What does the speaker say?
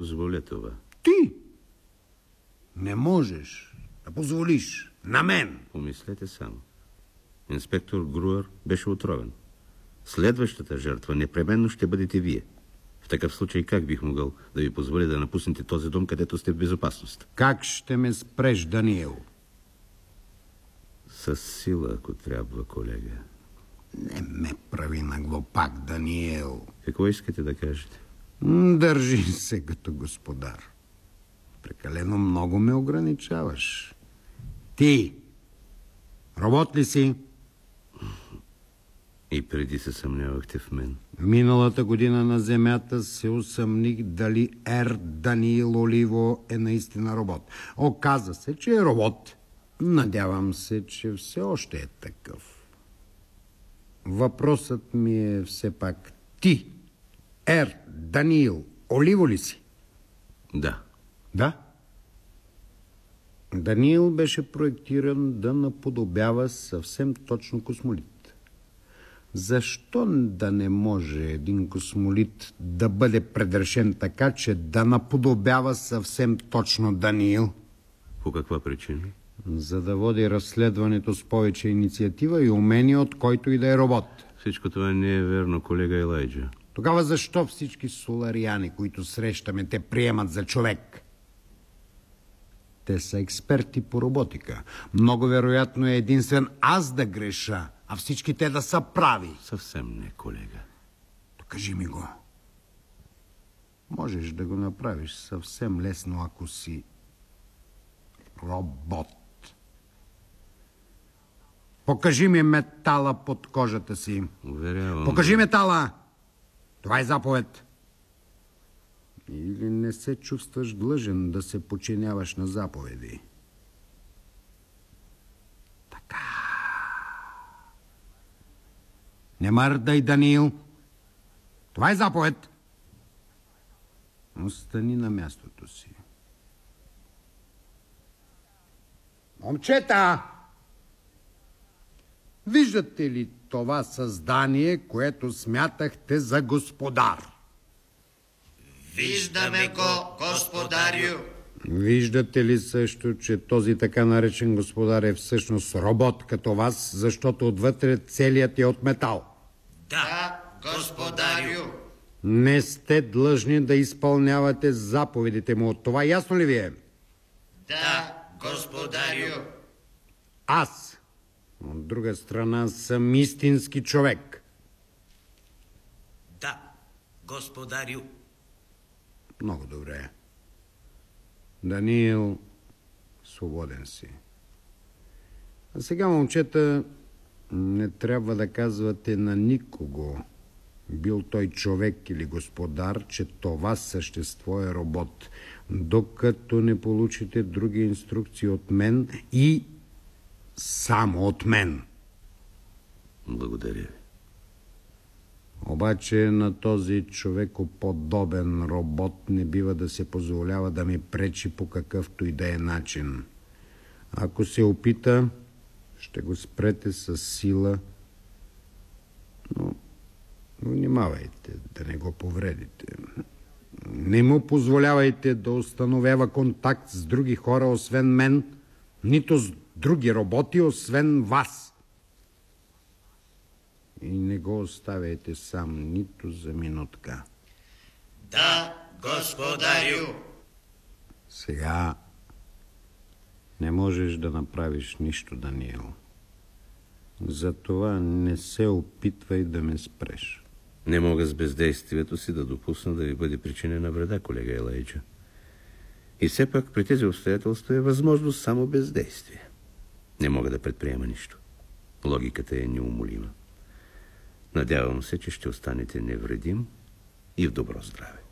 позволя това. Ти не можеш да позволиш на мен. Помислете само. Инспектор Груър беше отровен. Следващата жертва непременно ще бъдете вие. В такъв случай как бих могъл да ви позволя да напуснете този дом, където сте в безопасност? Как ще ме спреш, Даниел? С сила, ако трябва, колега. Не ме прави на глупак, Даниел. Какво искате да кажете? Държи се като господар. Прекалено много ме ограничаваш. Ти робот ли си? И преди се съмнявахте в мен. Миналата година на Земята се усъмних дали Даниел Оливо е наистина робот. Оказа се, че е робот. Надявам се, че все още е такъв. Въпросът ми е все пак: ти Даниел Оливо ли си? Да. Да? Даниел беше проектиран да наподобява съвсем точно космолит. Защо да не може един космолит да бъде предрешен така, че да наподобява съвсем точно Даниел? По каква причина? За да води разследването с повече инициатива и умения, от който и да е робот. Всичко това не е верно, колега Елайджа. Тогава защо всички солариани, които срещаме, те приемат за човек? Те са експерти по роботика. Много вероятно е единствен аз да греша, а всички те да са прави. Съвсем не, колега. Кажи ми го. Можеш да го направиш съвсем лесно, ако си робот. Покажи ми метала под кожата си. Уверявам. Покажи метала! Това е заповед. Или не се чувстваш длъжен да се подчиняваш на заповеди? Така. Не мърдай, Даниил. Това е заповед. Остани на мястото си. Момчета! Виждате ли това създание, което смятахте за господар? Виждаме го, господарю. Виждате ли също, че този така наречен господар е всъщност робот като вас, защото отвътре целият е от метал? Да, господарю. Не сте длъжни да изпълнявате заповедите му. Това ясно ли ви е? Да, господарю. Аз, от друга страна, съм истински човек. Да, господарю. Много добре. Даниил, свободен си. А сега, момчета, не трябва да казвате на никого, бил той човек или господар, че това същество е робот, докато не получите други инструкции от мен и само от мен. Благодаря ви. Обаче на този човекоподобен робот не бива да се позволява да ми пречи по какъвто и да е начин. Ако се опита, ще го спрете с сила, но внимавайте да не го повредите. Не му позволявайте да установява контакт с други хора, освен мен, нито с други роботи, освен вас. И не го оставяйте сам нито за минутка. Да, господарю. Сега не можеш да направиш нищо, Даниел. Затова не се опитвай да ме спреш. Не мога с бездействието си да допусна да ви бъде причинена вреда, колега Елайджа. И все пак при тези обстоятелства е възможно само бездействие. Не мога да предприема нищо. Логиката е неумолима. Надявам се, че ще останете невредим и в добро здраве.